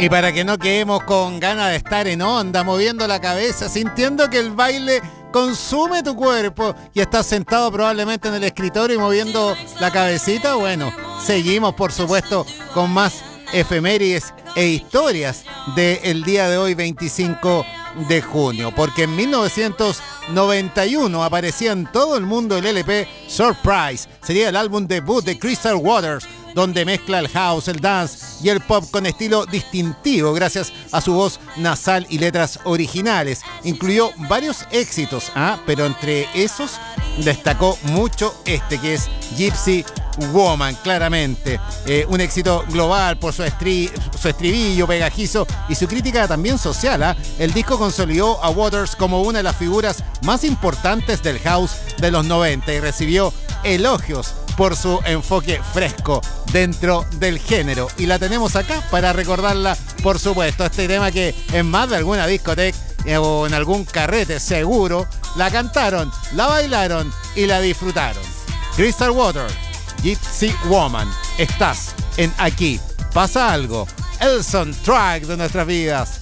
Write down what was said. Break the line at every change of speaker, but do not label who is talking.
Y para que no quedemos con ganas de estar en onda, moviendo la cabeza, sintiendo que el baile consume tu cuerpo y estás sentado probablemente en el escritorio y moviendo la cabecita, bueno, seguimos por supuesto con más efemérides e historias del día de hoy, 25 de junio, porque en 1991 aparecía en todo el mundo el LP Surprise. Sería el álbum debut de Crystal Waters, donde mezcla el house, el dance y el pop con estilo distintivo gracias a su voz nasal y letras originales. Incluyó varios éxitos, pero entre esos destacó mucho este, que es Gypsy Woman, claramente. Un éxito global por su estribillo pegajizo y su crítica también social. El disco consolidó a Waters como una de las figuras más importantes del house de los 90 y recibió elogios por su enfoque fresco dentro del género. Y la tenemos acá para recordarla, por supuesto. Este tema que en más de alguna discoteca o en algún carrete seguro la cantaron, la bailaron y la disfrutaron. Crystal Waters, Gypsy Woman. Estás en Aquí Pasa Algo, el soundtrack de nuestras vidas.